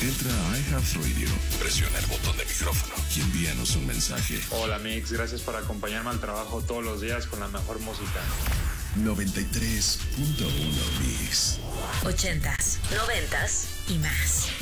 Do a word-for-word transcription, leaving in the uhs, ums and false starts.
Entra a iHeartRadio, presiona el botón de micrófono y envíanos un mensaje. Hola Mix, gracias por acompañarme al trabajo todos los días con la mejor música. noventa y tres punto uno Mix. Ochentas, noventas y más.